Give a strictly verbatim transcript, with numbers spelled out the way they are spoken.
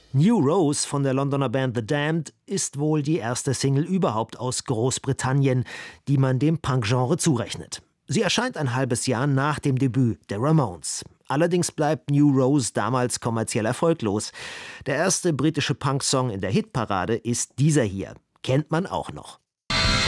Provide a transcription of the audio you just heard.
New Rose von der Londoner Band The Damned ist wohl die erste Single überhaupt aus Großbritannien, die man dem Punkgenre zurechnet. Sie erscheint ein halbes Jahr nach dem Debüt der Ramones. Allerdings bleibt New Rose damals kommerziell erfolglos. Der erste britische Punksong in der Hitparade ist dieser hier. Kennt man auch noch.